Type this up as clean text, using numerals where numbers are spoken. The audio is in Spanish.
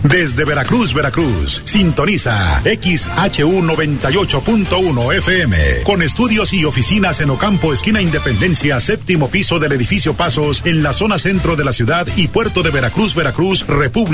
Desde Veracruz, Veracruz, sintoniza XHU 98.1 FM, con estudios y oficinas en Ocampo, esquina Independencia, séptimo piso del edificio Pasos, en la zona centro de la ciudad y puerto de Veracruz, Veracruz, República